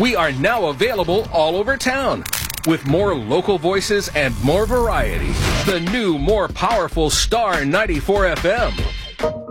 We are now available all over town. With more local voices and more variety, the new, more powerful Star 94 FM.